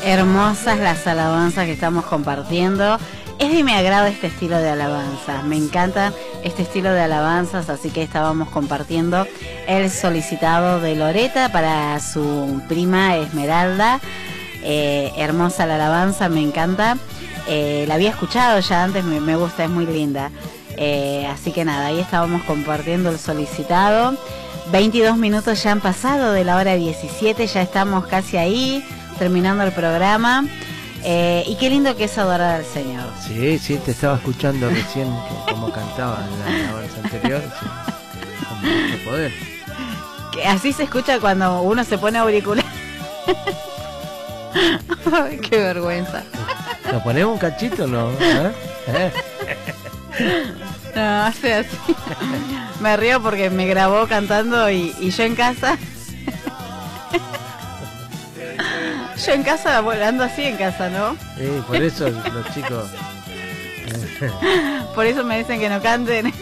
Hermosas las alabanzas que estamos compartiendo. Es de mi agrado este estilo de alabanzas. Me encanta este estilo de alabanzas, así que estábamos compartiendo el solicitado de Loreta para su prima Esmeralda. Hermosa la alabanza, me encanta. La había escuchado ya antes, me gusta, es muy linda. Así que nada, ahí estábamos compartiendo el solicitado. 22 minutos ya han pasado de la hora 17, ya estamos casi ahí, terminando el programa. Y qué lindo que es adorar al Señor. Sí, sí, te estaba escuchando recién como cantaba en la alabanza anterior, sí, con mucho poder. Que así se escucha cuando uno se pone auricular. Ay, qué vergüenza. ¿Nos ponemos un cachito, no? No, hace así. Me río porque me grabó cantando y yo en casa. Yo en casa, volando así en casa, ¿no? Sí, por eso los chicos... Por eso me dicen que no canten.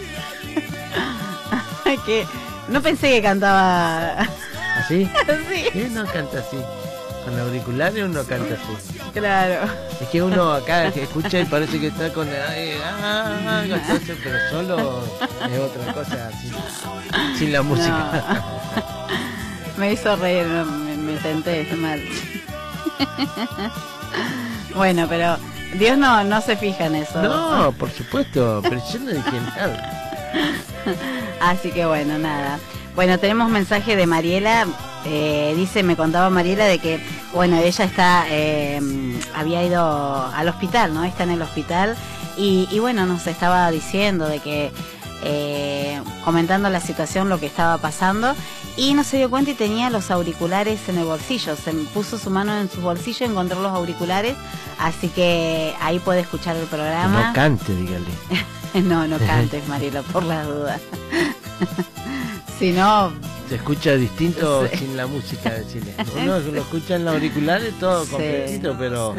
Que no pensé que cantaba... ¿Así? Sí. Sí, no canta así. Con auriculares uno canta así. Claro. Es que uno acá que escucha y parece que está con... entonces, pero solo es otra cosa, sin la música. No. Me hizo reír, me tenté mal. Bueno, pero Dios no se fija en eso. No, por supuesto, pero yo no dije nada. Así que bueno, nada. Bueno, tenemos mensaje de Mariela. Dice, me contaba Mariela de que, bueno, ella está, había ido al hospital, ¿no? Está en el hospital y bueno, nos estaba diciendo de que, comentando la situación, lo que estaba pasando, y no se dio cuenta y tenía los auriculares en el bolsillo. Se puso su mano en su bolsillo, encontró los auriculares, así que ahí puede escuchar el programa. No cante, dígale. No cantes, Mariela, por las dudas. Si no... Se escucha distinto sí, sin la música de Chile. Uno lo escucha en los auriculares todo sí, completito, pero...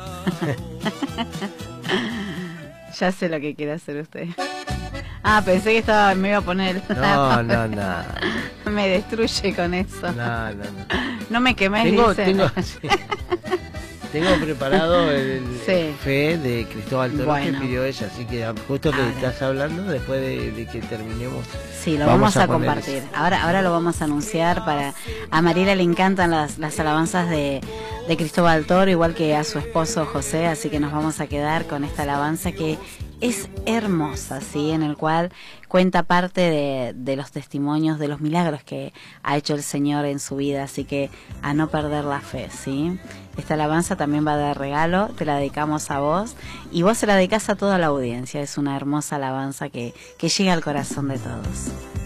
Ya sé lo que quiere hacer usted. Ah, pensé que me iba a poner... No. Me destruye con eso. No. No me quemes, Sí. Tengo preparado el sí, fe de Cristóbal Toro, bueno, que pidió ella, así que justo lo estás hablando después de que terminemos. Sí, lo vamos a compartir. Ahora lo vamos a anunciar. A Mariela le encantan las alabanzas de Cristóbal Toro, igual que a su esposo José, así que nos vamos a quedar con esta alabanza que es hermosa, ¿sí? En el cual cuenta parte de los testimonios, de los milagros que ha hecho el Señor en su vida, así que a no perder la fe, ¿sí? Esta alabanza también va de regalo, te la dedicamos a vos y vos se la dedicás a toda la audiencia. Es una hermosa alabanza que llega al corazón de todos.